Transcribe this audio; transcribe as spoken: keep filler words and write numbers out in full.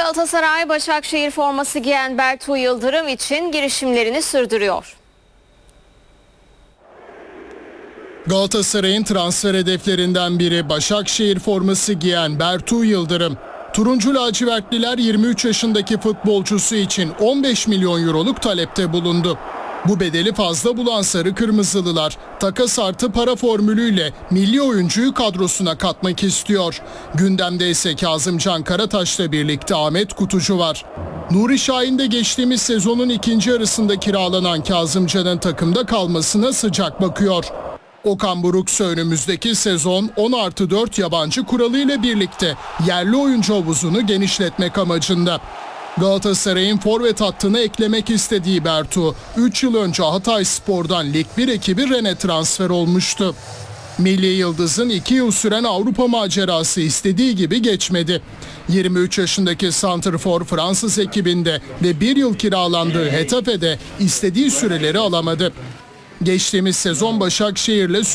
Galatasaray, Başakşehir forması giyen Bertu Yıldırım için girişimlerini sürdürüyor. Galatasaray'ın transfer hedeflerinden biri Başakşehir forması giyen Bertu Yıldırım. Turuncu lacivertliler yirmi üç yaşındaki futbolcusu için on beş milyon euroluk talepte bulundu. Bu bedeli fazla bulan sarı kırmızılılar takas artı para formülüyle milli oyuncuyu kadrosuna katmak istiyor. Gündemde ise Kazımcan Karataş'la birlikte Ahmet Kutucu var. Nuri Şahin de geçtiğimiz sezonun ikinci yarısında kiralanan Kazımcan'ın takımda kalmasına sıcak bakıyor. Okan Buruksa önümüzdeki sezon on artı dört yabancı kuralıyla birlikte yerli oyuncu havuzunu genişletmek amacında. Galatasaray'ın forvet hattına eklemek istediği Bertu, üç yıl önce Hatayspor'dan Lig bir ekibi Rennes'e transfer olmuştu. Milli Yıldız'ın iki yıl süren Avrupa macerası istediği gibi geçmedi. yirmi üç yaşındaki santrfor Fransız ekibinde ve bir yıl kiralandığı Hetafe'de istediği süreleri alamadı. Geçtiğimiz sezon Başakşehir'le